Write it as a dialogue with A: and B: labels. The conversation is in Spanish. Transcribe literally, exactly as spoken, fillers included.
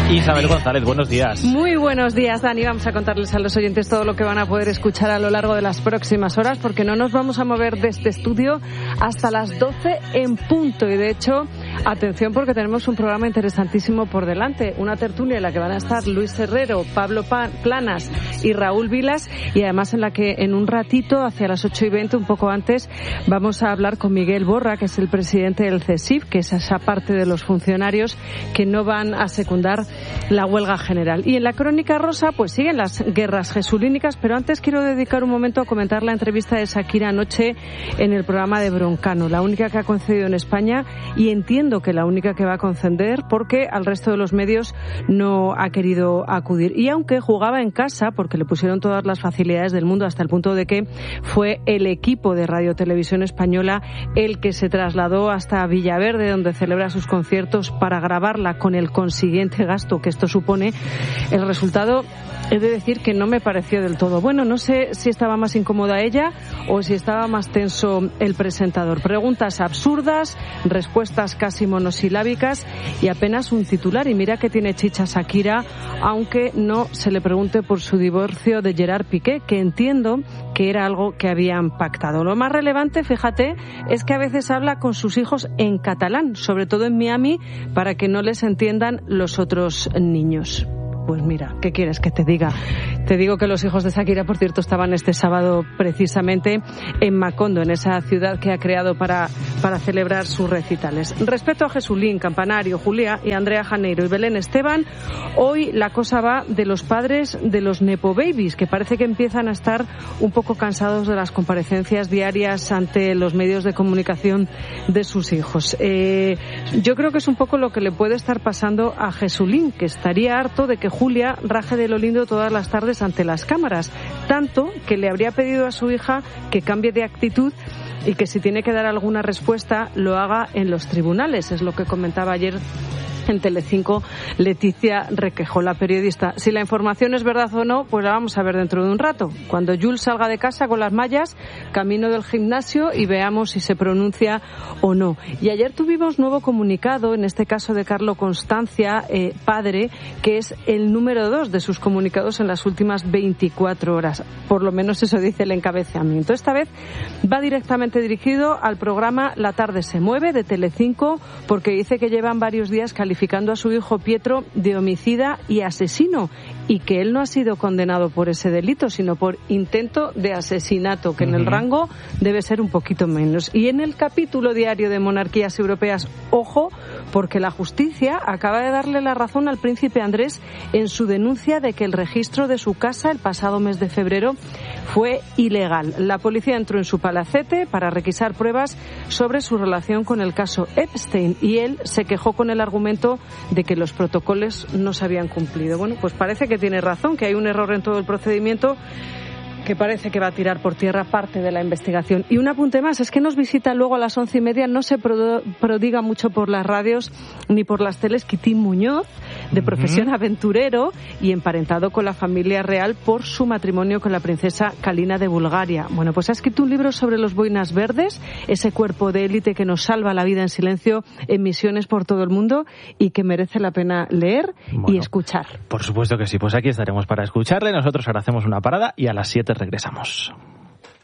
A: Isabel González, buenos días.
B: Muy buenos días, Dani. Vamos a contarles a los oyentes todo lo que van a poder escuchar a lo largo de las próximas horas, porque no nos vamos a mover de este estudio hasta las doce en punto. Y de hecho, atención, porque tenemos un programa interesantísimo por delante. Una tertulia en la que van a estar Luis Herrero, Pablo Planas y Raúl Vilas, y además en la que en un ratito, hacia las ocho y veinte, un poco antes, vamos a hablar con Miguel Borra, que es el presidente del CESIF, que es esa parte de los funcionarios que no van a secundar la huelga general. Y en la crónica rosa pues siguen las guerras jesulínicas, pero antes quiero dedicar un momento a comentar la entrevista de Shakira anoche en el programa de Broncano, la única que ha concedido en España, y entiendo que la única que va a conceder, porque al resto de los medios no ha querido acudir. Y aunque jugaba en casa, porque le pusieron todas las facilidades del mundo, hasta el punto de que fue el equipo de Radio Televisión Española el que se trasladó hasta Villaverde, donde celebra sus conciertos, para grabarla, con el consiguiente gasto que esto supone, el resultado, he de decir que no me pareció del todo bueno. No sé si estaba más incómoda ella o si estaba más tenso el presentador. Preguntas absurdas, respuestas casi monosilábicas y apenas un titular. Y mira que tiene chicha Shakira, aunque no se le pregunte por su divorcio de Gerard Piqué, que entiendo que era algo que habían pactado. Lo más relevante, fíjate, es que a veces habla con sus hijos en catalán, sobre todo en Miami, para que no les entiendan los otros niños. Pues mira, ¿qué quieres que te diga? Te digo que los hijos de Shakira, por cierto, estaban este sábado precisamente en Macondo, en esa ciudad que ha creado para, para celebrar sus recitales. Respecto a Jesulín, Campanario, Julia y Andrea Janeiro y Belén Esteban, hoy la cosa va de los padres de los Nepo Babies, que parece que empiezan a estar un poco cansados de las comparecencias diarias ante los medios de comunicación de sus hijos. Eh, yo creo que es un poco lo que le puede estar pasando a Jesulín, que estaría harto de que Julia raje de lo lindo todas las tardes ante las cámaras, tanto que le habría pedido a su hija que cambie de actitud y que si tiene que dar alguna respuesta lo haga en los tribunales. Es lo que comentaba ayer en Telecinco Leticia Requejo, la periodista. Si la información es verdad o no, pues la vamos a ver dentro de un rato, cuando Jules salga de casa con las mallas, camino del gimnasio, y veamos si se pronuncia o no. Y ayer tuvimos nuevo comunicado, en este caso de Carlo Constancia, eh, padre, que es el número dos de sus comunicados en las últimas veinticuatro horas. Por lo menos eso dice el encabezamiento. Esta vez va directamente dirigido al programa La tarde se mueve de Telecinco, porque dice que llevan varios días calificando a su hijo Pietro de homicida y asesino, y que él no ha sido condenado por ese delito, sino por intento de asesinato, que en el rango debe ser un poquito menos. Y en el capítulo diario de Monarquías Europeas, ojo, porque la justicia acaba de darle la razón al príncipe Andrés en su denuncia de que el registro de su casa el pasado mes de febrero fue ilegal. La policía entró en su palacete para requisar pruebas sobre su relación con el caso Epstein, y él se quejó con el argumento de que los protocolos no se habían cumplido. Bueno, pues parece que tiene razón, que hay un error en todo el procedimiento que parece que va a tirar por tierra parte de la investigación. Y un apunte más, es que nos visita luego a las once y media, no se prodiga mucho por las radios ni por las teles, Quitín Muñoz, de profesión uh-huh. aventurero y emparentado con la familia real por su matrimonio con la princesa Kalina de Bulgaria. Bueno, pues ha escrito un libro sobre los boinas verdes, ese cuerpo de élite que nos salva la vida en silencio en misiones por todo el mundo y que merece la pena leer bueno, y escuchar.
A: Por supuesto que sí, pues aquí estaremos para escucharle. Nosotros ahora hacemos una parada y a las siete regresamos.